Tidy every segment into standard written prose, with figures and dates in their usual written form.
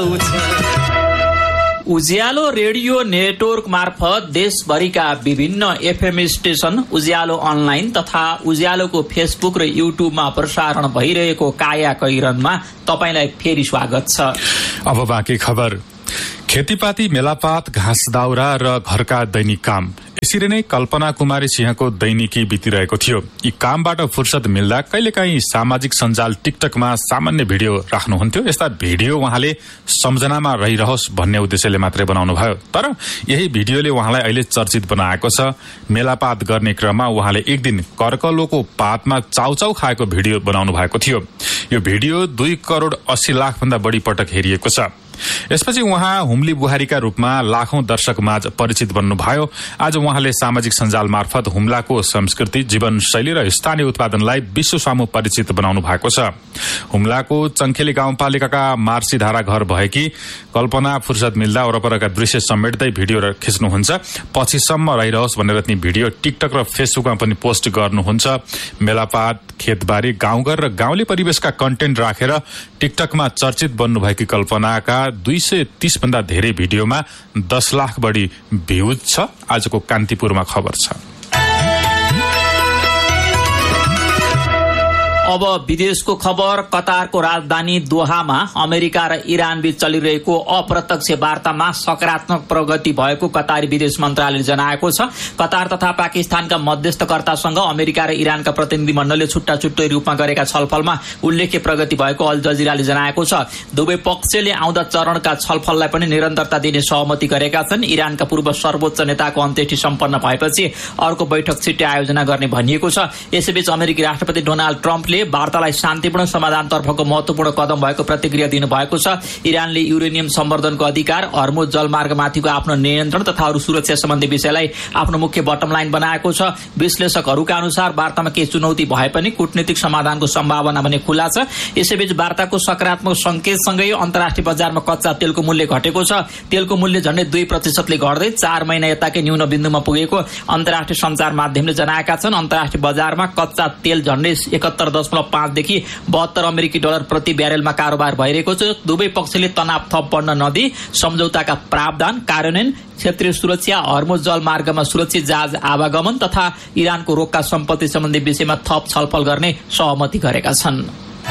उज्यालो radio network मार्फत देशभरिका विभिन्न एफएम स्टेशन, उज्यालो अनलाइन तथा उज्यालोको फेसबुक र युट्युबमा प्रसारण भइरहेको काया कैरनमा तपाईलाई फेरि स्वागत छ। अब बाँकी खबर। खेतीपाती, मेलापात, घाँस दाउरा र घरका दैनिक काम, यसरी नै कल्पना कुमारी सिंहको दैनिकी बितिरहेको थियो। यी कामबाट फुर्सद मिल्दा कहिलेकाहीँ सामाजिक सञ्जाल टिकटकमा सामान्य भिडियो राख्नुहुन्थ्यो। यस्ता भिडियो उहाँले सम्झनामा रहिरहोस् भन्ने उद्देश्यले मात्रै बनाउनु भयो। तर यही भिडियोले उहाँलाई अहिले चर्चित बनाएको छ। मेलापात गर्ने क्रममा उहाँले एक दिन कर्कलोको पातमा चाउचाउ खाएको भिडियो बनाउनु भएको थियो। यो भिडियो 2 करोड 80 लाख भन्दा बढी पटक हेरिएको छ। यसपछि उहाँ हुम्ली बुहारीका रूपमा लाखौं दर्शक माझ परिचित बन्नुभयो। आज उहाँले सामाजिक सञ्जाल मार्फत हुम्लाको संस्कृति, जीवनशैली र स्थानीय उत्पादनलाई विश्वसामु परिचित बनाउनु भएको छ। हुम्लाको चङ्खेली गाउँपालिकाका मार्सीधारा घर भएकी कल्पना फुर्सद मिल्दा वरपरका दृश्य समेट्दै भिडियो खिच्नुहुन्छ। पछिसम्म रहिरहोस् भनेर ती भिडियो टिकटक र फेसबुकमा पनि पोस्ट गर्नुहुन्छ। मेलापात, खेतबारी, गाउँघर र गाउँले परिवेशका कन्टेन्ट राखेर टिकटकमा चर्चित बन्नुभएकी कल्पनाका 230 भन्दा धेरै भिडियोमा 10 लाख बढी भ्यूज छ। आजको कान्तिपुरमा खबर छ। अब विदेशको खबर। कतारको राजधानी दोहामा अमेरिका र इरान बीच चलिरहेको अप्रत्यक्ष वार्तामा सकारात्मक प्रगति भएको कतारी विदेश मन्त्रालयले जनाएको छ। कतार तथा पाकिस्तानका मध्यस्थकर्तासँग अमेरिका र इरानका प्रतिनिधि मण्डलले छुट्टा छुट्टै रूपमा गरेका छलफलमा उल्लेख्य प्रगति भएको अल जजिराले जनाएको छ। दुवै पक्षले आउँदा चरणका छलफललाई पनि निरन्तरता दिने सहमति गरेका छन्। इरानका पूर्व सर्वोच्च नेताको अन्त्येष्टि सम्पन्न भएपछि अर्को बैठक छिट्टै आयोजना गर्ने भनिएको छ। यसैबीच अमेरिकी राष्ट्रपति डोनाल्ड ट्रम्पले वार्तालाई शान्तिपूर्ण समाधानतर्फको महत्वपूर्ण कदम भएको प्रतिक्रिया दिनुभएको छ। इरानले युरेनियम सम्वर्धनको अधिकार, हर्मुज जलमार्गमाथिको आफ्नो नियन्त्रण तथा अरू सुरक्षा सम्बन्धी विषयलाई आफ्नो मुख्य बटम लाइन बनाएको छ। विश्लेषकहरूका अनुसार वार्तामा केही चुनौती भए पनि कूटनीतिक समाधानको सम्भावना भने खुला छ। यसैबीच वार्ताको सकारात्मक संकेतसँगै अन्तर्राष्ट्रिय बजारमा कच्चा तेलको मूल्य घटेको छ। तेलको मूल्य झण्डै 2% घट्दै 4 महिना यताकै न्यून बिन्दुमा पुगेको अन्तर्राष्ट्रिय सञ्चार माध्यमले जनाएका छन्। अन्तर्राष्ट्रिय बजारमा कच्चा तेल झण्डै 71.5 देखि 72 अमेरिकी डलर प्रति ब्यारेलमा कारोबार भइरहेको छ। दुवै पक्षले तनाव थप बढ्न नदिई सम्झौताका प्रावधान कार्यान्वयन, क्षेत्रीय सुरक्षा, हर्मुज जलमार्गमा सुरक्षित जहाज आवागमन तथा इरानको रोक्का सम्पत्ति सम्बन्धी विषयमा थप छलफल गर्ने सहमति गरेका छन्।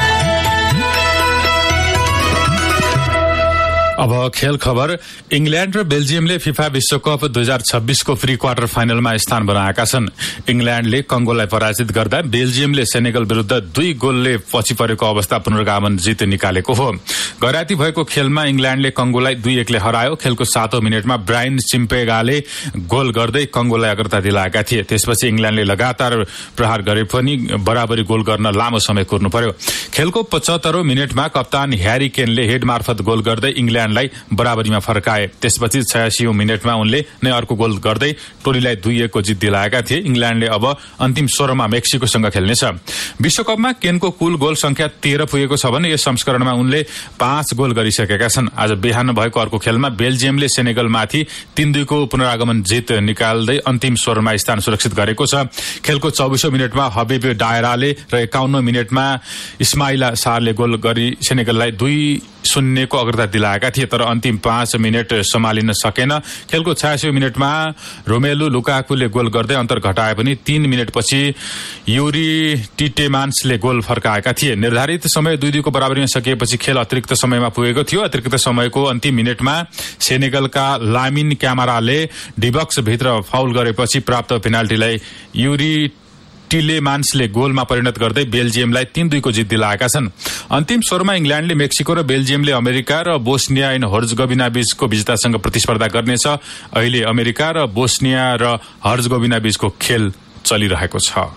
अब खेल खबर। इंग्ल्याण्ड र बेल्जियमले फिफा विश्वकप 2026 को प्री क्वार्टर फाइनलमा स्थान बनाएका छन्। इंग्ल्याण्डले कंगोलाई पराजित गर्दा बेल्जियमले सेनेगल विरुद्ध 2 गोलले पछि परेको अवस्था पुनर्गमन जित निकालेको हो। गैराती भएको खेलमा इंग्ल्याण्डले कंगोलाई 2-1 ले हरायो। खेलको 7औं मिनेटमा ब्रायन चिम्पेगाले गोल गर्दै कंगोलाई अग्रता दिलाएका थिए। त्यसपछि इंग्ल्याण्डले लगातार प्रहार गरे पनि बराबरी गोल गर्न लामो समय कुर्नु पर्यो। खेलको 75औं मिनेटमा कप्तान ह्यारी केनले हेड मार्फत गोल गर्दै इंग्ल्याण्ड बराबरीमा फर्काए। त्यसपछि 86औं मिनेटमा उनले नै अर्को गोल गर्दै टोलीलाई 2-1 को जित दिलाएका थिए। इंग्ल्याण्डले अब अन्तिम 16मा मेक्सिकोसँग खेल्नेछ। विश्वकपमा केनको कुल गोल संख्या 13 पुगेको छ भने यस संस्करणमा उनले 5 गोल गरिसकेका छन्। आज बिहान भएको अर्को खेलमा बेल्जियमले सेनेगलमाथि 3-2 को पुनरागमन जित निकाल्दै अन्तिम 16मा स्थान सुरक्षित गरेको छ। खेलको 24औं मिनेटमा हबीब डायराले र 51औं मिनेटमा इस्माइला सारले गोल गरी सेनेगललाई 2-0 को अग्रता दिलाएका थिए। तर अन्तिम 5 मिनेट सम्हालिन सकेन। खेलको 86औं मिनेटमा रोमेलु लुकाकुले गोल गर्दै अन्तर घटाए पनि 3 मिनेटपछि युरी टिटेमान्सले गोल फर्काएका थिए। निर्धारित समय 2-2 को बराबरीमा सकिएपछि खेल अतिरिक्त समयमा पुगेको थियो। अतिरिक्त समयको अन्तिम मिनेटमा सेनेगलका लामिन क्यामाराले डिबक्स भित्र फाउल गरेपछि प्राप्त पेनाल्टीलाई युरी टिलेमान्सले गोलमा परिणत गर्दै बेल्जियमलाई 3-2 को जित दिलाएका छन्। अन्तिम 16मा इंग्ल्याण्डले मेक्सिको र बेल्जियमले अमेरिका र बोस्निया एन्ड हर्जगोभिना बीचको विजेतासँग प्रतिस्पर्धा गर्नेछ। अहिले अमेरिका र बोस्निया र हर्जगोभिना बीचको खेल चलिरहेको छ।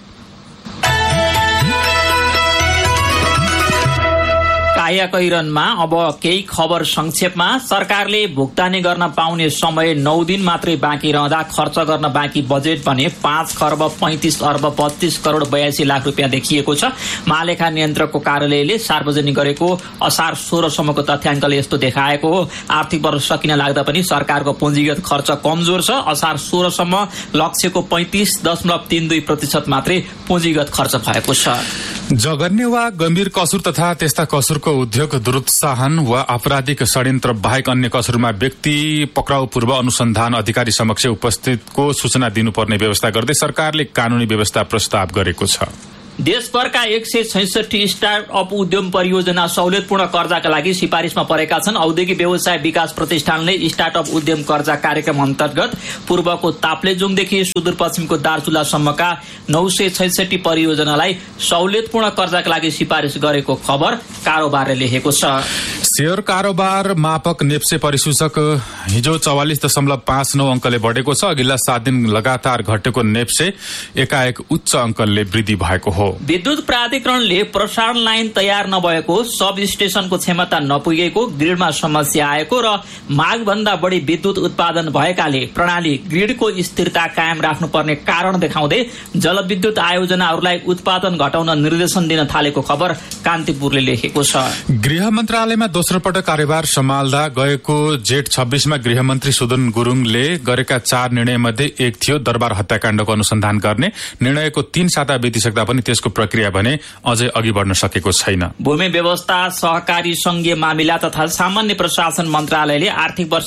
काया कैरनमा अब केही खबर संक्षेपमा। सरकारले भुक्तानी गर्न पाउने समय 9 दिन मात्रै बाँकी रहँदा खर्च गर्न बाँकी बजेट भने 5 खर्ब 35 अर्ब 32 करोड 82 लाख रुपियाँ देखिएको छ। महालेखा नियन्त्रकको कार्यालयले सार्वजनिक गरेको असार 16 सम्मको तथ्याङ्कले यस्तो देखाएको हो। आर्थिक वर्ष सकिन लाग्दा पनि सरकारको पुँजीगत खर्च कमजोर छ। असार 16 सम्म लक्ष्यको 35.32% मात्रै पुँजीगत खर्च भएको छ। जघन्य वा गम्भीर कसुर तथा त्यस्ता कसुरको उद्योग दुरुत्साहन वा आपराधिक षड्यन्त्र बाहेक अन्य कसुरमा व्यक्ति पक्राउ पूर्व अनुसन्धान अधिकारी समक्ष उपस्थितको सूचना दिनुपर्ने व्यवस्था गर्दै सरकारले कानूनी व्यवस्था प्रस्ताव गरेको छ। देशभरका 166 स्टार्टअप उद्यम परियोजना सहुलियतपूर्ण कर्जाका लागि सिफारिसमा परेका छन्। औद्योगिक व्यवसाय विकास प्रतिष्ठानले स्टार्टअप उद्यम कर्जा कार्यक्रम अन्तर्गत पूर्वको ताप्लेजुङदेखि सुदूरपश्चिमको दार्चुलासम्मका 966 परियोजनालाई सहुलियतपूर्ण कर्जाका लागि सिफारिस गरेको खबर कारोबारले लेखेको छ। शेयर कारोबार मापक नेप्से परिसूचक हिजो 44.59 अंकले बढेको छ। अघिल्ला 7 दिन लगातार घटेको नेप्से एकाएक उच्च अंकले वृद्धि भएको हो। विद्युत प्राधिकरणले प्रसारण लाइन तयार नभएको, सब स्टेशनको क्षमता नपुगेको, ग्रिडमा समस्या आएको र मागभन्दा बढी विद्युत उत्पादन भएकाले प्रणाली ग्रिडको स्थिरता कायम राख्नुपर्ने कारण देखाउँदै जलविद्युत आयोजनाहरूलाई उत्पादन घटाउन निर्देशन दिन थालेको खबर कान्तिपुरले लेखेको छ। गृह मन्त्रालयमा दोस्रो पटक कार्यभार सम्हाल्दा गएको जेठ 26 मा गृहमन्त्री सुदन गुरुङले गरेका 4 निर्णयमध्ये एक थियो दरबार हत्याकाण्डको अनुसन्धान गर्ने। निर्णयको 3 साता बितिसक्दा पनि त्यसको प्रक्रिया भने अझै अघि बढ्न सकेको छैन। भूमि व्यवस्था, सहकारी संघीय मामिला तथा सामान्य प्रशासन मन्त्रालयले आर्थिक वर्ष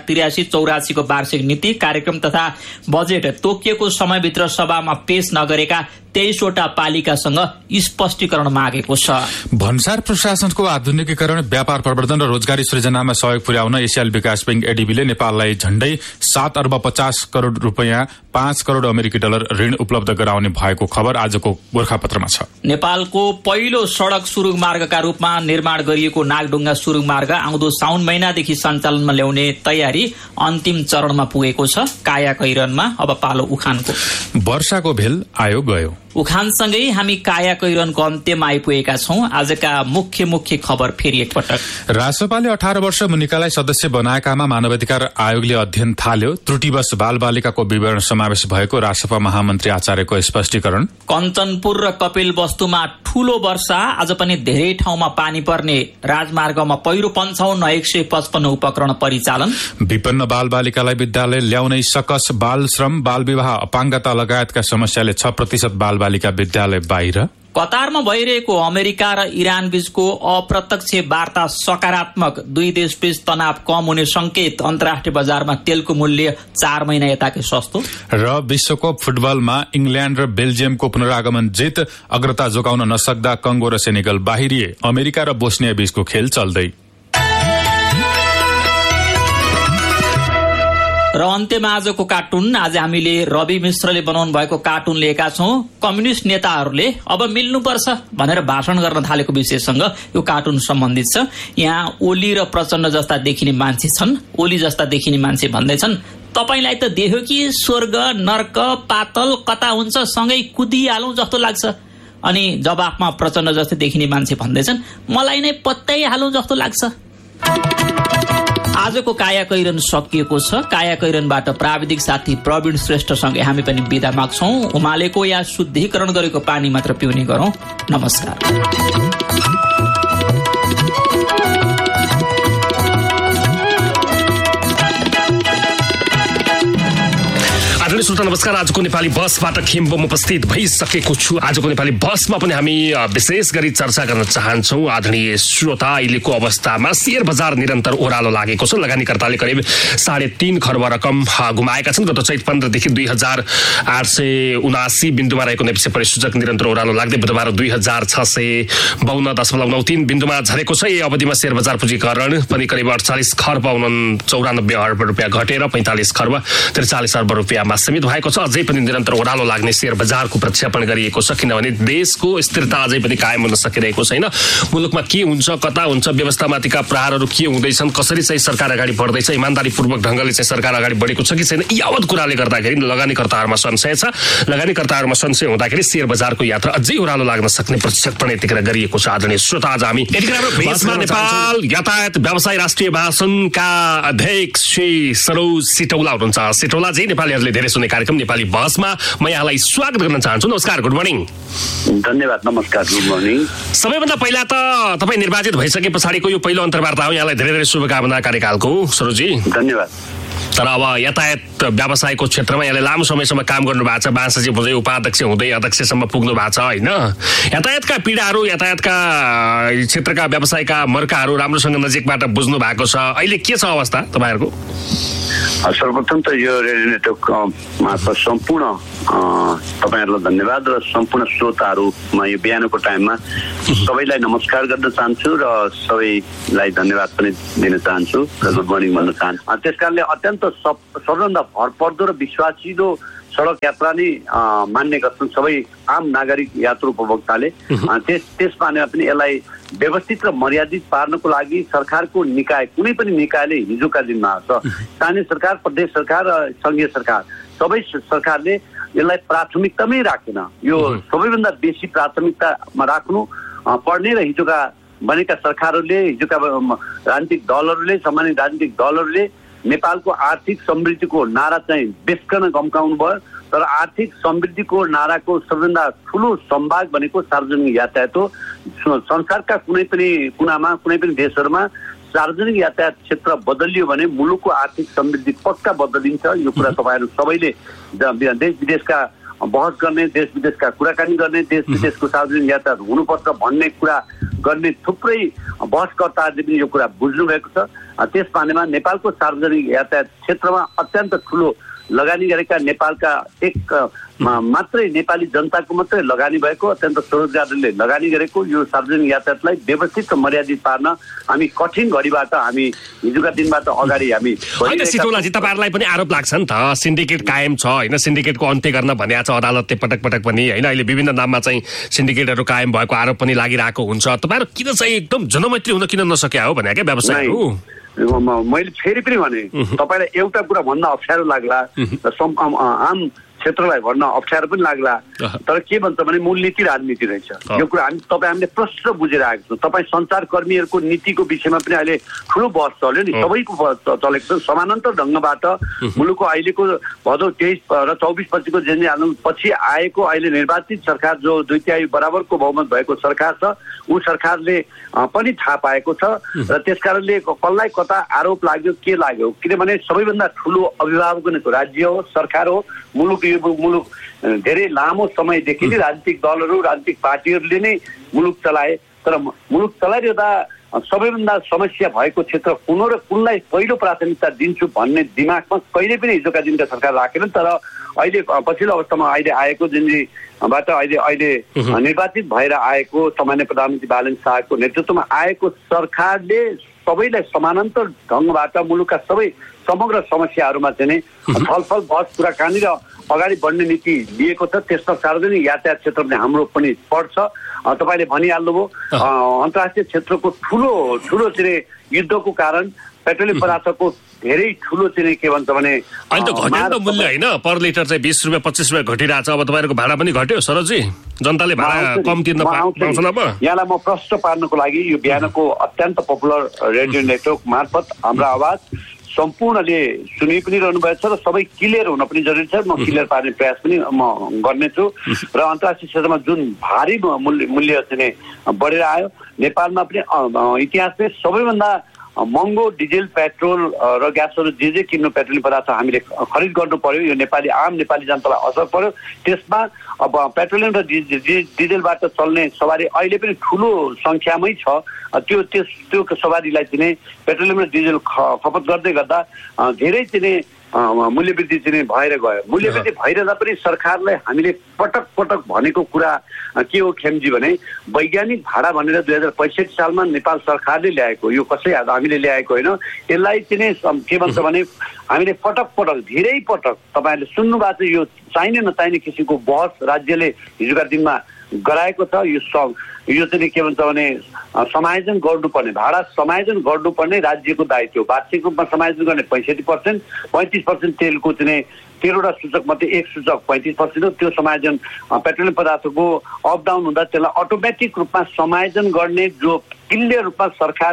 2083-84 को वार्षिक नीति कार्यक्रम तथा बजेट तोकिएको समयभित्र सभामा पेश नगरेका 23वटा पालिकासँग स्पष्टीकरण मागेको छ। भन्सार प्रशासनको आधुनिकीकरण, व्यापार प्रवर्धन र रोजगारी सृजनामा सहयोग पुर्याउन एसियाली विकास बैंक एडीबीले नेपाललाई झण्डै 7 अर्ब 50 करोड़ रुपैयाँ 5 करोड़ अमेरिकी डलर ऋण उपलब्ध गराउने भएको खबर आजको गोरखापत्रमा छ। नेपालको पहिलो सड़क सुरुङ मार्गका रूपमा निर्माण गरिएको नागढुङ्गा सुरुङ मार्ग आउँदो साउन महिनादेखि सञ्चालनमा ल्याउने तयारी अन्तिम चरणमा पुगेको छ। कायाकैरनमा अब पालो उखानको। वर्षाको भेल आयो गयो। उखानसँगै हामी कायाकैरनको अन्त्यमा आइपुगेका छौं। आजका मुख्य खबर फेरि एकपटक। राष्ट्रपालले 18 वर्ष मुनिकालाई सदस्य बनाएकामा मानवाधिकार आयोगले अध्ययन थाल्यो। त्रुटिवश बालबालिकाको विवरण समावेश भएको राष्ट्रपा महामन्त्री आचार्यको स्पष्टीकरण। कञ्चनपुर र कपिलवस्तुमा ठूलो वर्षा, आज पनि धेरै ठाउँमा पानी पर्ने, राजमार्गमा पहिरो 55,155 उपकरण परिचालन। विपन्न बालबालिकालाई विद्यालय ल्याउनै सकस, बाल श्रम, बाल विवाह, अपाङ्गता लगायतका समस्याले 6% बालबालिका विद्यालय बाहिर। कतारमा भइरहेको अमेरिका र इरान बीचको अप्रत्यक्ष वार्ता सकारात्मक, दुई देशबीच तनाव कम हुने संकेत। अन्तर्राष्ट्रिय बजारमा तेलको मूल्य 4 महिना यताकै सस्तो। र विश्वकप फुटबलमा इंग्ल्याण्ड र बेल्जियमको पुनरागमन जित, अग्रता जोगाउन नसक्दा कंगो र सेनेगल बाहिरिए। अमेरिका र बोस्निया बीचको खेल चल्दै। र अन्त्यमा आजको कार्टुन। आज हामीले रवि मिश्रले बनाउनु भएको कार्टुन लिएका छौं। कम्युनिस्ट नेताहरूले अब मिल्नुपर्छ भनेर भाषण गर्न थालेको विषयसँग यो कार्टुन सम्बन्धित छ। यहाँ ओली र प्रचण्ड जस्ता देखिने मान्छे छन्। ओली जस्ता देखिने मान्छे भन्दैछन्, तपाईलाई त देख्यो कि स्वर्ग नर्क पातल कता हुन्छ, सँगै कुदिहालौं जस्तो लाग्छ। अनि जवाफमा प्रचण्ड जस्तै देखिने मान्छे भन्दैछन्, मलाई नै पत्याइहालौं जस्तो लाग्छ। आजको कायाकैरन सकिएको छ। कायाकैरनबाट प्राविधिक साथी प्रवीण श्रेष्ठसँगै हामी पनि बिदा माग्छौं। उमालेको या शुद्धिकरण गरेको पानी मात्र पिउने गरौं। नमस्कार। श्रोता नमस्कार। आजको नेपाली बसबाट खिम्बोम उपस्थित भइसकेको छु। आजको नेपाली बसमा पनि हामी विशेष गरी चर्चा गर्न चाहन्छौं। आदरणीय श्रोता, अहिलेको अवस्थामा शेयर बजार निरन्तर ओह्रालो लागेको छ। लगानीकर्ताले करिब 3.5 खर्ब रकम गुमाएका छन्। गत चैत 15 देखि 2,879 बिन्दुमा रहेको नेप्से परिसूचक निरन्तर ओह्रालो लाग्दै बुधबार 2,652.93 बिन्दुमा झरेको छ। यही अवधिमा शेयर बजार पुँजीकरण पनि करिब 48 खर्ब 94 अर्ब रुपियाँ घटेर 45 खर्ब 43 अर्ब रुपियाँमा सीमित भएको छ। अझै पनि निरन्तर ओह्रालो लाग्ने शेयर बजारको प्रक्षेपण गरिएको छ, किनभने देशको स्थिरता अझै पनि कायम हुन सकिरहेको छैन। मुलुकमा के हुन्छ, कता हुन्छ, व्यवस्थामाथिका प्रहारहरू के हुँदैछन्, कसरी चाहिँ सरकार अगाडि बढ्दैछ, इमानदारीपूर्वक ढंगले चाहिँ सरकार अगाडि बढेको छ कि छैन, यावत कुराले गर्दाखेरि लगानीकर्ताहरूमा संशय छ। लगानीकर्ताहरूमा संशय हुँदाखेरि शेयर बजारको यात्रा अझै ओह्रालो लाग्न सक्ने प्रक्षेपण यतिखेर गरिएको छ। आदरणीय श्रोता, आज हामी नेपाल यातायात व्यवसाय राष्ट्रिय महासंघका अध्यक्ष श्री सरोज सिटौला हुनुहुन्छ। सिटौलाजी, नेपालीहरूले धेरै सुन्ने कार्यक्रम नेपाली बसमा म यहाँलाई स्वागत गर्न चाहन्छु। नमस्कार, गुड मर्निङ। धन्यवाद, नमस्कार, गुड मर्निङ। सबैभन्दा पहिला त तपाईँ निर्वाचित भइसके पछाडिको यो पहिलो अन्तर्वार्ता हो। यहाँलाई धेरै धेरै शुभकामना कार्यकालको। सरोजी, धन्यवाद। तर अब यातायात व्यवसायको क्षेत्रमा यसले लामो समयसम्म काम गर्नु भएको छ, बाँसजी हुँदै उपाध्यक्ष हुँदै अध्यक्षसम्म पुग्नु भएको छ होइन। यातायातका पीडाहरू, यातायातका क्षेत्रका व्यवसायका मर्काहरू राम्रोसँग नजिकबाट बुझ्नु भएको छ। अहिले के छ अवस्था तपाईँहरूको? सर्वप्रथम त यो रेडियो नेटवर्क मार्फत सम्पूर्ण तपाईँहरूलाई धन्यवाद र सम्पूर्ण श्रोताहरूमा यो बिहानको टाइममा सबैलाई नमस्कार गर्न चाहन्छु र सबैलाई धन्यवाद पनि दिन चाहन्छु र गुड मर्निङ भन्न चाहन्छु। त्यस कारणले अत्यन्त सबभन्दा भरपर्दो र विश्वासिलो सडक यात्रा नै मान्ने गर्छन् सबै आम नागरिक यात्रु उपभोक्ताले। त्यसमा पनि यसलाई व्यवस्थित र मर्यादित पार्नको लागि सरकारको निकाय, कुनै पनि निकायले हिजोका दिनमा स्थानीय सरकार, प्रदेश सरकार र संघीय सरकार सबै सरकारले यसलाई प्राथमिकतामै राखेन। यो सबैभन्दा बेसी प्राथमिकतामा राख्नु पर्ने र हिजोका बनेका सरकारहरूले, हिजोका राजनीतिक दलहरूले, सम्मानित राजनीतिक दलहरूले नेपालको आर्थिक समृद्धिको नारा चाहिँ बेस्कन गम्काउनु भयो। तर आर्थिक समृद्धिको नाराको सबैभन्दा ठुलो सम्भाग भनेको सार्वजनिक यातायात हो। संसारका कुनै पनि कुनामा, कुनै पनि देशहरूमा सार्वजनिक यातायात क्षेत्र बदलियो भने मुलुकको आर्थिक समृद्धि पक्का बदलिन्छ। यो कुरा तपाईँहरू सबैले देश विदेशका बहस गर्ने, देश विदेशका कुराकानी गर्ने, देश विदेशको सार्वजनिक यातायात हुनुपर्छ भन्ने कुरा गर्ने थुप्रै बहसकर्ताहरूले पनि यो कुरा बुझ्नु भएको छ। त्यस मानेमा नेपालको सार्वजनिक यातायात क्षेत्रमा अत्यन्त ठुलो लगानी गरेका नेपालका एक मात्रै नेपाली जनताको मात्रै लगानी भएको, अत्यन्त स्वरोजगारले लगानी गरेको यो सार्वजनिक यातायातलाई व्यवस्थित र मर्यादित पार्न हामी कठिन घडीबाट, हामी हिजोका दिनबाट अगाडि हामी होइन। सितौलाजी, तपाईँहरूलाई पनि आरोप लाग्छ नि त, सिन्डिकेट कायम छ होइन, सिन्डिकेटको अन्त्य गर्न भनेको छ अदालतले पटक पटक पनि होइन। अहिले विभिन्न नाममा चाहिँ सिन्डिकेटहरू कायम भएको आरोप पनि लागिरहेको हुन्छ। तपाईँहरू किन चाहिँ एकदम जनमैत्री हुन किन नसक्या हो भने क्या व्यवसायहरू? मैले फेरि पनि भने तपाईँलाई एउटा कुरा भन्न अप्ठ्यारो लाग्ला र आम क्षेत्रलाई भन्न अप्ठ्यारो पनि लाग्ला, तर के भन्छ भने मूलनीति राजनीति रहेछ। यो कुरा हामीले प्रश्न बुझेर आएको छौँ। तपाईँ सञ्चारकर्मीहरूको नीतिको विषयमा पनि अहिले ठुलो बहस चल्यो नि, सबैको चलेको छ। समानान्तर ढङ्गबाट मुलुकको अहिलेको भदौ 23 र 24 पछिको जनता आन्दोलन पछि आएको अहिले निर्वाचित सरकार जो 2/3 बराबरको बहुमत भएको सरकार छ, ऊ सरकारले पनि थाहा पाएको छ र त्यसकारणले कसलाई कता आरोप लाग्यो, के लाग्यो, किनभने सबैभन्दा ठुलो अभिभावक भनेको राज्य हो, सरकार हो। मुलुक धेरै लामो समयदेखि नै राजनीतिक दलहरू, राजनीतिक पार्टीहरूले नै मुलुक चलाए। तर मुलुक चलाइरहँदा सबैभन्दा समस्या भएको क्षेत्र कुन हो र कुनलाई पहिलो प्राथमिकता दिन्छु भन्ने दिमागमा कहिले पनि हिजोका दिनका सरकार राखेन। तर अहिले पछिल्लो अवस्थामा अहिले आएको जुनबाट अहिले निर्वाचित भएर आएको सामान्य प्रधानमन्त्री बालन शाहको नेतृत्वमा आएको सरकारले सबैलाई समानान्तर ढङ्गबाट मुलुकका सबै समग्र समस्याहरूमा चाहिँ छलफल, बहस, कुराकानी र अगाडि बढ्ने नीति लिएको छ। त्यसमा सार्वजनिक यातायात क्षेत्र पनि हाम्रो पनि पर्छ। तपाईँले भनिहाल्नुभयो अन्तर्राष्ट्रिय क्षेत्रको ठुलो चाहिँ युद्धको कारण पेट्रोलियम पदार्थको धेरै ठुलो चाहिँ के भन्छ भने अहिले त घटेको मूल्य होइन, पर लिटर चाहिँ 20 रुपियाँ 25 रुपियाँ घटिरहेको छ। अब तपाईँहरूको भाडा पनि घट्यो सरोजी, जनताले भाडा कम तिर्न पाउँछन्। अब यहाँलाई म प्रश्न पार्नको लागि यो बिहानको अत्यन्त पपुलर रेडियो नेटवर्क मार्फत हाम्रो आवाज सम्पूर्णले सुनि पनि रहनु भएको छ र सबै क्लियर हुन पनि जरुरी छ। म क्लियर पार्ने प्रयास पनि म गर्नेछु र अन्तर्राष्ट्रिय क्षेत्रमा जुन भारी मूल्य चाहिँ बढेर आयो, नेपालमा पनि इतिहासले सबैभन्दा महँगो डिजेल, पेट्रोल र ग्यासहरू जे किन्नु पेट्रोलियम पदार्थ हामीले खरिद गर्नु पर्यो। यो आम नेपाली जनतालाई असर पर्यो। त्यसमा अब पेट्रोलियम र डिजेलबाट चल्ने सवारी अहिले पनि ठुलो सङ्ख्यामै छ। त्यो सवारीलाई चाहिँ पेट्रोलियम र डिजेल खपत गर्दै गर्दा धेरै चाहिँ मूल्यवृद्धि चाहिँ भएर गयो। मूल्यवृद्धि भइरहँदा पनि सरकारलाई हामीले पटक पटक भनेको कुरा के हो खेमजी भने वैज्ञानिक भाडा भनेर 2065 सालमा नेपाल सरकारले ल्याएको, यो कसै हामीले ल्याएको होइन। यसलाई चाहिँ के भन्छ भने हामीले पटक पटक धेरै पटक तपाईँहरूले सुन्नु भएको छ। यो चाहिने नचाहिने किसिमको बहस राज्यले हिजोका दिनमा गराएको छ। यो चाहिँ के भन्छ भने समायोजन गर्नुपर्ने, भाडा समायोजन गर्नुपर्ने राज्यको दायित्व हो। वार्षिक रूपमा समायोजन गर्ने 65%, 35% तेलको चाहिँ 13वटा सूचक मध्ये एक सूचक 35% हो। त्यो समायोजन पेट्रोलियम पदार्थको अप डाउन हुँदा त्यसलाई अटोमेटिक रूपमा समायोजन गर्ने जो क्लियर रूपमा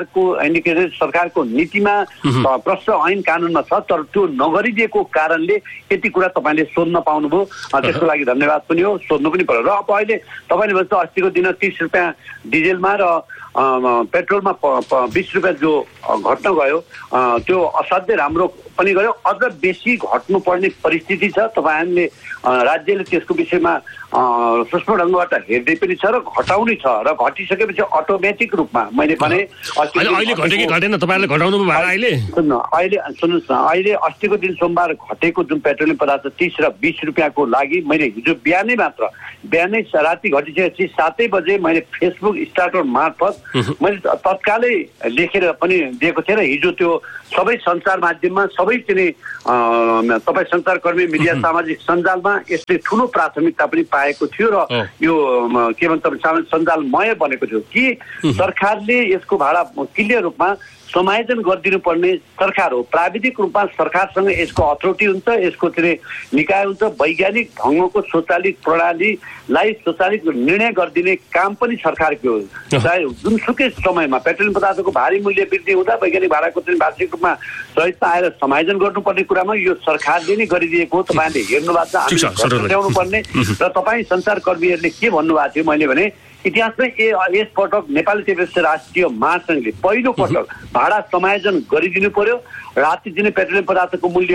सरकारको नीतिमा प्रश्न ऐन कानुनमा छ, तर त्यो नगरिदिएको कारणले यति कुरा तपाईँले सोध्न पाउनुभयो। त्यसको लागि धन्यवाद पनि हो, सोध्नु पनि पर्यो। र अब अहिले तपाईँले भन्छ अस्तिको दिन 30 रुपियाँ डिजेलमा र पेट्रोलमा 20 रुपियाँ जो घट्न गयो त्यो असाध्यै राम्रो पनि गयो। अझ बेसी घट्नुपर्ने परिस्थिति छ। तपाईँहरूले राज्यले त्यसको विषयमा सूक्ष्म ढङ्गबाट हेर्दै पनि छ र घटाउने छ र घटिसकेपछि अटोमेटिक रूपमा मैले भने अहिले घट्यो कि घटेन तपाईँहरूले घटाउनु भयो अहिले सुन्नुहोस् न, अहिले अस्तिको दिन सोमबार घटेको जुन पेट्रोलियम पदार्थ 30 र 20 रुपियाँको लागि मैले हिजो बिहानै राति घटिसकेपछि 7 बजे मैले फेसबुक स्टार्टर मार्फत मैले तत्कालै लेखेर पनि दिएको थिएँ र हिजो त्यो सबै सञ्चार माध्यममा सबै तपाईँ सञ्चारकर्मी मिडिया सामाजिक सञ्जालमा यसले ठुलो प्राथमिकता पनि पाएको थियो र यो के भन्छ सामाजिक सञ्जालमय बनेको थियो कि सरकारले यसको भाडा क्लियर रूपमा समायोजन गरिदिनु पर्ने सरकार हो। प्राविधिक रूपमा सरकारसँग यसको अथोरिटी हुन्छ, यसको निकाय हुन्छ। वैज्ञानिक ढङ्गको स्वचालित प्रणालीलाई स्वचालित निर्णय गरिदिने काम पनि सरकारको हो। चाहे जुनसुकै समयमा पेट्रोलियम पदार्थको भारी मूल्य वृद्धि हुँदा वैज्ञानिक भाडाको वार्षिक रूपमा सहितमा आएर समायोजन गर्नुपर्ने कुरामा यो सरकारले नै गरिदिएको हो। तपाईँहरूले हेर्नु भएको छ, हामीले ल्याउनु पर्ने। र तपाईँ सञ्चारकर्मीहरूले के भन्नुभएको थियो, मैले भने इतिहासमै यसपटक नेपाली टेलिभिजन राष्ट्रिय महासङ्घले पहिलो पटक भाडा समायोजन गरिदिनु पर्यो। राति दिने पेट्रोलियम पदार्थको मूल्य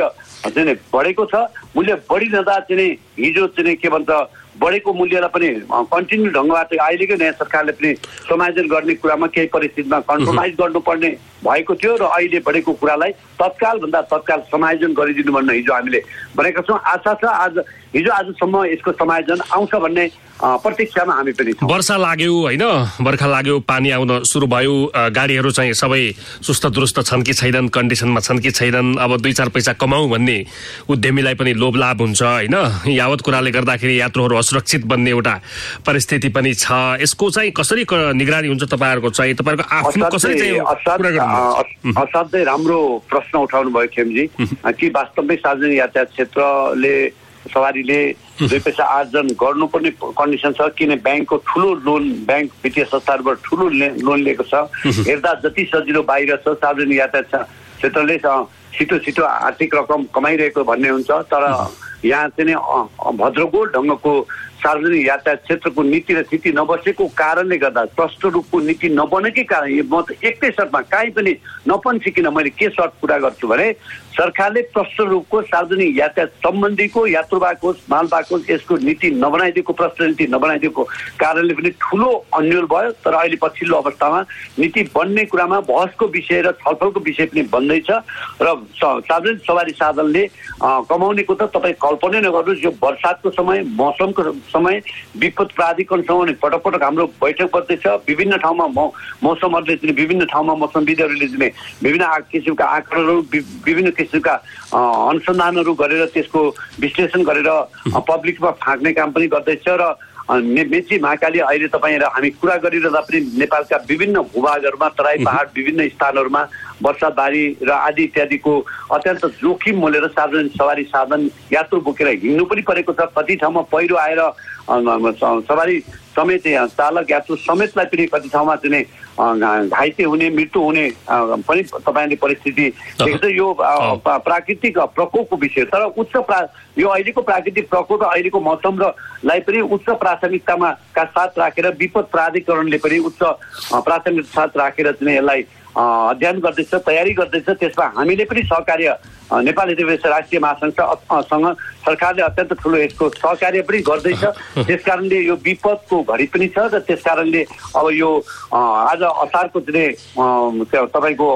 बढेको छ। मूल्य बढिरहँदा हिजो के भन्छ बढेको मूल्यलाई पनि कन्टिन्यू ढङ्गबाट अहिलेको नयाँ सरकारले पनि समायोजन गर्ने कुरामा केही परिस्थितिमा कम्प्रोमाइज गर्नुपर्ने भएको थियो र अहिले बढेको कुरालाई तत्कालभन्दा तत्काल समायोजन गरिदिनु भन्न हिजो हामीले भनेका छौँ। आशा छ हिजो आजसम्म यसको समायोजन आउँछ भन्ने प्रतीक्षामा हामी पनि छौँ। वर्षा लाग्यो होइन, बर्खा लाग्यो, पानी आउन सुरु भयो, गाडीहरू चाहिँ सबै सुस्त दुरुस्त छन् कि छैनन्, कन्डिसनमा छन् कि छैनन्, अब 2-4 पैसा कमाऊ भन्ने उद्यमीलाई पनि लोभ लाभ हुन्छ होइन। यावत कुराले गर्दाखेरि यात्रुहरू असुरक्षित बन्ने एउटा परिस्थिति पनि छ। यसको चाहिँ कसरी निगरानी हुन्छ तपाईँहरूको चाहिँ, तपाईँहरूको आफ्नो कसरी चाहिँ कुरा गर्नु? असाध्यै राम्रो प्रश्न उठाउनु भयो खेमजी कि वास्तवमै सार्वजनिक यातायात क्षेत्रले सवारीले 2 पैसा आर्जन गर्नुपर्ने कन्डिसन छ। किन ब्याङ्कको ठुलो लोन, ब्याङ्क वित्तीय संस्थाहरूबाट ठुलो लोन लिएको छ। हेर्दा जति सजिलो बाहिर छ सार्वजनिक यातायात क्षेत्रले छिटो आर्थिक रकम कमाइरहेको भन्ने हुन्छ, तर यहाँ भद्रगोल ढङ्गको सार्वजनिक यातायात क्षेत्रको नीति र स्थिति नबसेको कारणले गर्दा, प्रष्ट रूपको नीति नबनेकै कारण म त एकै सर्टमा काहीँ पनि नपन्सिकिन मैले के सर्ट पुरा गर्छु भने सरकारले प्रष्ट रूपको सार्वजनिक यातायात सम्बन्धीको यात्रुवाको मालवाको यसको नीति नबनाइदिएको, प्रष्ट नीति नबनाइदिएको कारणले पनि ठुलो अन्यल भयो। तर अहिले पछिल्लो अवस्थामा नीति बन्ने कुरामा बहसको विषय र छलफलको विषय पनि बन्दैछ र सार्वजनिक सवारी साधनले कमाउनेको त तपाईँ कल्पनै नगर्नुहोस्। यो बर्सातको समय, मौसमको समय, विपद प्राधिकरणसँग पटक पटक हाम्रो बैठक बस्दैछ। विभिन्न ठाउँमा मौसमहरूले विभिन्न ठाउँमा मौसमविदहरूले विभिन्न किसिमका आँकडाहरू, विभिन्न किसिमका अनुसन्धानहरू गरेर त्यसको विश्लेषण गरेर पब्लिकमा फाँक्ने काम पनि गर्दैछ। र मेची महाकाली अहिले तपाईँ र हामी कुरा गरिरहँदा पनि नेपालका विभिन्न भूभागहरूमा, तराई पहाड विभिन्न स्थानहरूमा वर्षाबारी र आदि इत्यादिको अत्यन्त जोखिम मोलेर सार्वजनिक सवारी साधन यात्रु बोकेर हिँड्नु पनि परेको छ। कति ठाउँमा पहिरो आएर सवारी समेत चालक यात्रु समेतलाई पनि कति ठाउँमा घाइते हुने, मृत्यु हुने पनि तपाईँले परिस्थिति देख्छ। यो प्राकृतिक प्रकोपको विषय, तर यो अहिलेको प्राकृतिक प्रकोप र अहिलेको मौसम लाई पनि उच्च प्राथमिकतामा साथ राखेर विपद प्राधिकरणले पनि उच्च प्राथमिकता साथ राखेर यसलाई अध्ययन गर्दैछ, तयारी गर्दैछ। त्यसमा हामीले पनि सहकार्य नेपाली टेलिभिजन राष्ट्रिय महासङ्घसँग सरकारले अत्यन्त ठुलो यसको सहकार्य पनि गर्दैछ। त्यसकारणले यो विपदको घडी पनि छ र त्यसकारणले अब यो आज असारको तपाईँको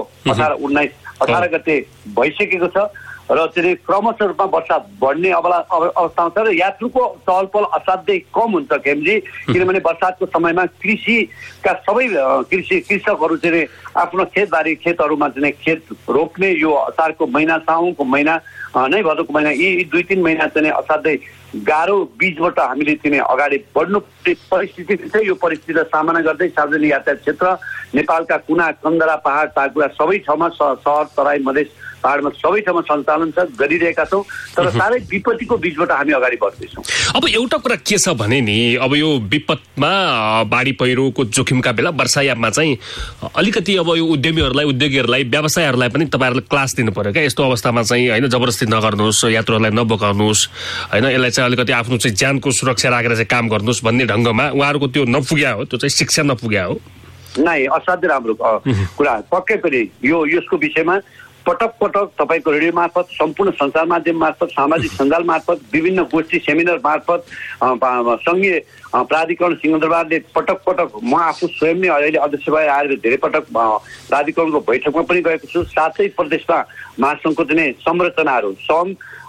18 गते भइसकेको छ र क्रमशः रूपमा वर्षा बढ्ने अवस्था आउँछ र यात्रुको चहलपहल असाध्यै कम हुन्छ खेमजी। किनभने बर्सातको समयमा कृषिका सबै कृषकहरू आफ्नो खेतहरूमा खेत रोप्ने यो असारको महिना, साउनको महिना नै भदौको महिना, यी 2-3 महिना असाध्यै गाह्रो बीचबाट हामीले अगाडि बढ्नु परिस्थिति छ। यो परिस्थितिलाई सामना गर्दै सार्वजनिक यातायात क्षेत्र नेपालका कुना कन्दरा पहाड टाकुरा सबै ठाउँमा, सहर तराई मधेस पहाडमा सबै ठाउँमा सञ्चालन गरिरहेका छौँ। तर साह्रै विपत्तिको बीचबाट हामी अगाडि बढ्दैछौँ। अब एउटा कुरा के छ भने नि, अब यो विपदमा बाढी पहिरोको जोखिमका बेला वर्षायाममा चाहिँ अलिकति अब यो उद्योगीहरूलाई व्यवसायहरूलाई पनि तपाईँहरूले क्लास दिनु पर्यो क्या। यस्तो अवस्थामा चाहिँ होइन, जबरजस्ती नगर्नुहोस्, यात्रुहरूलाई नबोकाउनुहोस् होइन, यसलाई चाहिँ अलिकति आफ्नो चाहिँ ज्यानको सुरक्षा राखेर चाहिँ काम गर्नुहोस् भन्ने ढङ्गमा उहाँहरूको त्यो नपुग्या हो, त्यो चाहिँ शिक्षा नपुग्या हो। नै असाध्यै राम्रो कुरा पक्कै पनि यसको विषयमा पटक पटक तपाईँको रेडियो मार्फत सम्पूर्ण सञ्चार माध्यम मार्फत सामाजिक सञ्जाल मार्फत विभिन्न गोष्ठी सेमिनार मार्फत सङ्घीय प्राधिकरण सिंहदरबारले पटक पटक म आफू स्वयं नै अहिले अध्यक्ष भएर आएर धेरै पटक प्राधिकरणको बैठकमा पनि गएको छु। साथै प्रदेशमा महासङ्घको चाहिँ संरचनाहरू सङ्घ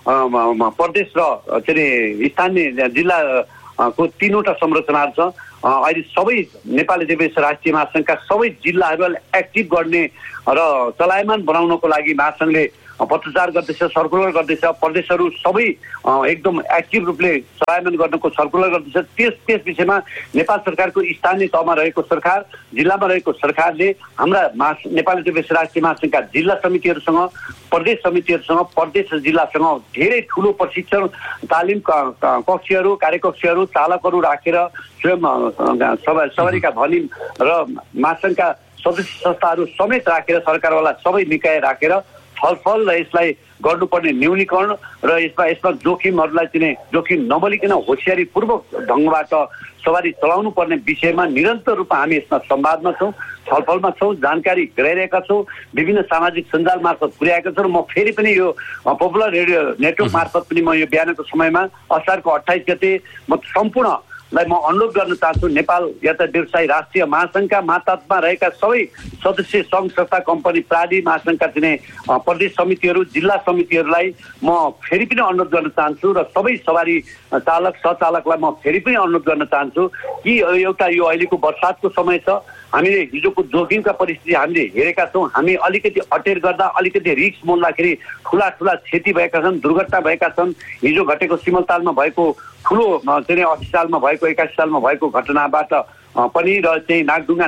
प्रदेश र चाहिँ स्थानीय जिल्लाको 3वटा संरचनाहरू छ। अहिले सबै नेपाली आदिवासी राष्ट्रिय महासङ्घका सबै जिल्लाहरूलाई एक्टिभ गर्ने र चलायमान बनाउनको लागि महासङ्घले पत्रचार गर्दैछ, सर्कुलर गर्दैछ। प्रदेशहरू सबै एकदम एक्टिभ रूपले चलायमान गर्नको सर्कुलर गर्दैछ। त्यस विषयमा नेपाल सरकारको स्थानीय तहमा रहेको सरकार, जिल्लामा रहेको सरकारले हाम्रा नेपाली आदिवासी राष्ट्रिय महासङ्घका जिल्ला समितिहरूसँग, प्रदेश समितिहरूसँग, प्रदेश र जिल्लासँग धेरै ठुलो प्रशिक्षण तालिम कक्षहरू, कार्यकक्षहरू, चालकहरू राखेर स्वयं सवारीका भलिम र महासङ्घका सदस्य संस्थाहरू समेत राखेर सरकारवाला सबै निकाय राखेर छलफल र यसलाई गर्नुपर्ने न्यूनीकरण र यसमा जोखिमहरूलाई चाहिँ जोखिम नबलिकन होसियारीपूर्वक ढङ्गबाट सवारी चलाउनु पर्ने विषयमा निरन्तर रूपमा हामी यसमा संवादमा छौँ, छलफलमा छौँ, जानकारी गराइरहेका छौँ, विभिन्न सामाजिक सञ्जाल मार्फत पुर्याएका छौँ। म फेरि पनि यो पपुलर रेडियो नेटवर्क मार्फत पनि म यो बिहानको समयमा असारको 28 गते म सम्पूर्णलाई म अनुरोध गर्न चाहन्छु। नेपाल यातायात व्यवसायी राष्ट्रिय महासङ्घका मातहतमा रहेका सबै सदस्य सङ्घ संस्था कम्पनी प्रालि महासङ्घका चाहिँ प्रदेश समितिहरू, जिल्ला समितिहरूलाई म फेरि पनि अनुरोध गर्न चाहन्छु र सबै सवारी चालक सचालकलाई म फेरि पनि अनुरोध गर्न चाहन्छु कि एउटा यो अहिलेको बर्सातको समय छ, हामीले हिजोको जोखिमका परिस्थिति हामीले हेरेका छौँ। हामी अलिकति अटेर गर्दा, अलिकति रिस्क मोल्दाखेरि ठुला क्षति भएका छन्, दुर्घटना भएका छन्। हिजो घटेको सिमलतालमा भएको ठुलो चाहिँ 80 सालमा भएको, 81 सालमा भएको घटनाबाट पनि र चाहिँ नागढुङ्गा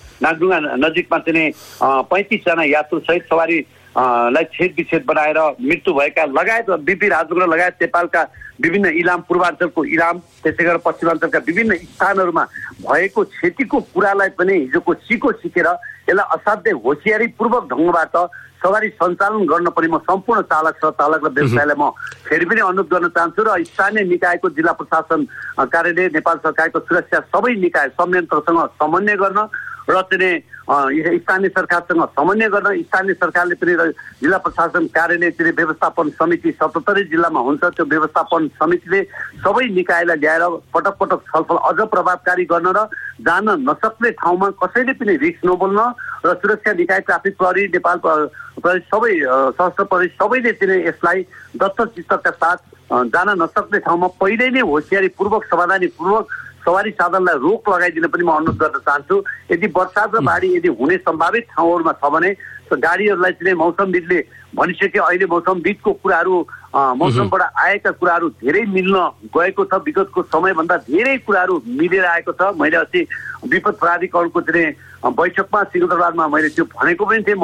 नजिकमा चाहिँ 35 जना यात्रुसहित सवारी लाई छेद विच्छेद बनाएर मृत्यु भएका लगायत बिपी राजनगर लगायत नेपालका विभिन्न इलाम, पूर्वाञ्चलको इलाम, त्यसै गरेर पश्चिमाञ्चलका विभिन्न स्थानहरूमा भएको क्षतिको कुरालाई पनि हिजोको सिको सिकेर यसलाई असाध्यै होसियारीपूर्वक ढङ्गबाट सवारी सञ्चालन गर्न पनि म सम्पूर्ण चालक र व्यवसायलाई म फेरि पनि अनुरोध गर्न चाहन्छु र स्थानीय निकायको जिल्ला प्रशासन कार्यालय, नेपाल सरकारको सुरक्षा सबै निकाय संयन्त्रसँग समन्वय गर्न र चाहिँ स्थानीय सरकारसँग समन्वय गर्न, स्थानीय सरकारले पनि जिल्ला प्रशासन कार्यालय चाहिँ व्यवस्थापन समिति 77 जिल्लामा हुन्छ, त्यो व्यवस्थापन समितिले सबै निकायलाई ल्याएर पटक पटक छलफल अझ प्रभावकारी गर्न र जान नसक्ने ठाउँमा कसैले पनि रिस्क नबोल्न र सुरक्षा निकाय, ट्राफिक प्रहरी, नेपाल प्रहरी सबै सशस्त्र प्रहरी सबैले चाहिँ यसलाई दत्तचित्तका साथ जान नसक्ने ठाउँमा पहिल्यै नै होसियारीपूर्वक सावधानीपूर्वक सवारी साधनलाई रोक लगाइदिन पनि म अनुरोध गर्न चाहन्छु। यदि बर्सात र बाढी यदि हुने सम्भावित ठाउँहरूमा छ भने गाडीहरूलाई चाहिँ मौसमविदले भनिसके। अहिले मौसमविदको कुराहरू, मौसमबाट आएका कुराहरू धेरै मिल्न गएको छ। विगतको समयभन्दा धेरै कुराहरू मिलेर आएको छ। मैले अस्ति विपद प्राधिकरणको चाहिँ बैठकमा सिंहदरबारमा मैले त्यो भनेको पनि थिएँ।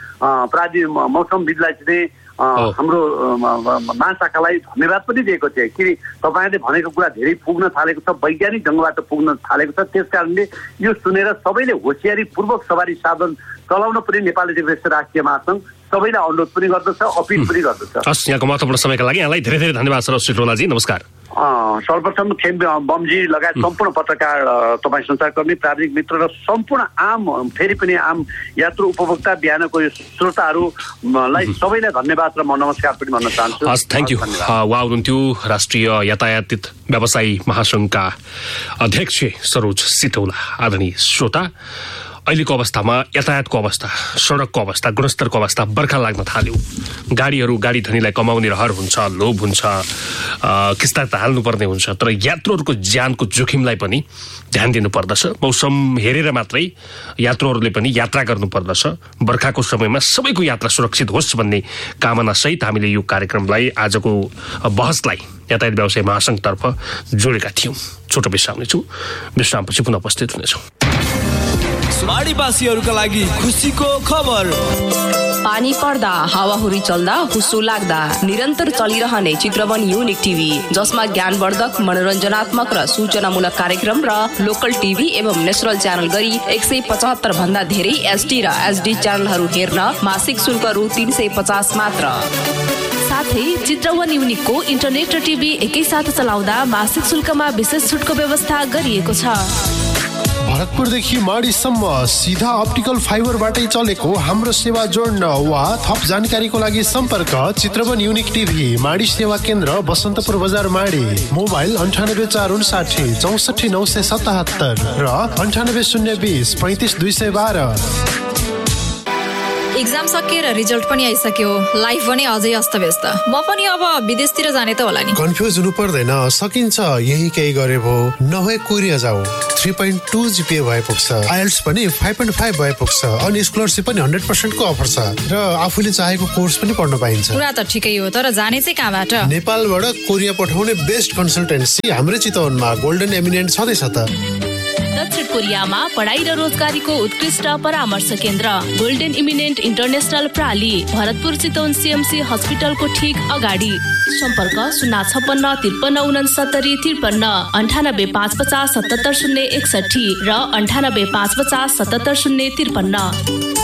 मौसमविदलाई चाहिँ हाम्रो महाशाखालाई धन्यवाद पनि दिएको थिएँ कि तपाईँले भनेको कुरा धेरै पुग्न थालेको छ, वैज्ञानिक ढङ्गबाट पुग्न थालेको छ। त्यस कारणले यो सुनेर सबैले होसियारीपूर्वक सवारी साधन चलाउन पनि नेपाली आदिवासी राष्ट्रिय महासङ्घ सबैलाई अनुरोध पनि गर्दछ, अपिल पनि गर्दछ। हस्, यहाँको महत्त्वपूर्ण समयका लागि यहाँलाई धेरै धेरै धन्यवाद सर श्रीटोलाजी। नमस्कार। सर्वप्रथम खेम बमजी लगायत सम्पूर्ण पत्रकार, तपाईँ सञ्चारकर्मी, प्राविधिक मित्र र सम्पूर्ण आम फेरि पनि आम यात्रु उपभोक्ता बिहानको यो श्रोताहरूलाई सबैलाई धन्यवाद र म नमस्कार पनि भन्न चाहन्छु। हस्, थ्याङ्क यू। उहाँ हुनुहुन्थ्यो राष्ट्रिय यातायात व्यवसायी महासङ्घका अध्यक्ष सरोज सिटौला। आदरणीय श्रोता, अहिलेको अवस्थामा यातायातको अवस्था, सडकको अवस्था, गुणस्तरको अवस्था बर्खा लाग्न थाल्यो। गाडी धनीलाई कमाउने रहर हुन्छ, लोभ हुन्छ, किस्ता त हाल्नुपर्ने हुन्छ, तर यात्रुहरूको ज्यानको जोखिमलाई पनि ध्यान दिनुपर्दछ। मौसम हेरेर मात्रै यात्रुहरूले पनि यात्रा गर्नुपर्दछ। बर्खाको समयमा सबैको यात्रा सुरक्षित होस् भन्ने कामनासहित हामीले यो कार्यक्रमलाई, आजको बहसलाई यातायात व्यवसाय महासङ्घतर्फ जोडेका थियौँ। छोटो विश्राम लिन्छौँ, विश्रामपछि पुनः उपस्थित हुनेछौँ। सुमाडीवासीहरूका लागि खुसीको खबर। पानी पर्दा, हावाहुरी चल्दा, हुस्सो लाग्दा निरन्तर चलिरहने चित्रवन युनिक टिभी, जसमा ज्ञानवर्धक, मनोरञ्जनात्मक र सूचनामूलक कार्यक्रम र लोकल टिभी एवं नेसनल च्यानल गरी 175 भन्दा धेरै एसडी र एसडी च्यानलहरू हेर्न मासिक शुल्क रु 350 मात्र। साथै चित्रवन युनिकको इन्टरनेट र टिभी एकैसाथ चलाउँदा मासिक शुल्कमा विशेष छुटको व्यवस्था गरिएको छ। भरतपुरदेखि माडीसम्म सिधा अप्टिकल फाइबरबाटै चलेको हाम्रो सेवा जोड्न वा थप जानकारीको लागि सम्पर्क चित्रवन युनिक टिभी माडी सेवा केन्द्र बसन्तपुर बजार माडी। मोबाइल 9845 64977 र 9802 35212। एक्जाम सकिएर रिजल्ट पनि आइसक्यो, लाइफ पनि अझै अस्तव्यस्त। म पनि अब विदेशतिर जाने त होला नि। कन्फ्युज हुनु पर्दैन, सकिन्छ। यही केही गरे भो, नभए कोरिया जाऊ। 3.2 GPA भए पुग्छ, आइएल्ट्स पनि 5.5 भए पुग्छ, अनि स्कलरसिप पनि 100% को अफर छ र आफूले चाहेको कोर्स पनि पढ्न पाइन्छ। कुरा त ठिकै हो, तर जाने चाहिँ कहाँबाट? नेपालबाट कोरिया पठाउने बेस्ट कन्सल्टेन्सी हाम्रै चितवनमा गोल्डन एमिनेन्ट छँदैछ त। दक्षिण कोरियामा पढाइ र रोजगारीको उत्कृष्ट परामर्श केन्द्र golden eminent international प्राली, Bharatpur Chitwan CMC हस्पिटलको ठीक अगाडि। सम्पर्क 056 53 69 53 98 550 77 061 र 98 550 77 053।